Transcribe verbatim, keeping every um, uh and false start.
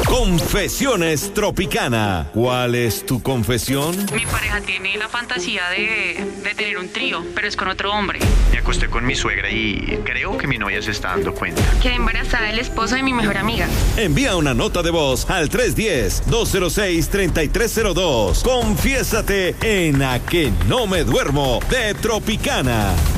Confesiones Tropicana. ¿Cuál es tu confesión? Mi pareja tiene la fantasía de, de tener un trío, pero es con otro hombre. Me acosté con mi suegra y creo que mi novia se está dando cuenta. Quedé embarazada del esposo de mi mejor amiga. Envía una nota de voz al tres uno cero, dos cero seis, tres tres cero dos. Confiésate en A Que No Me Duermo de Tropicana.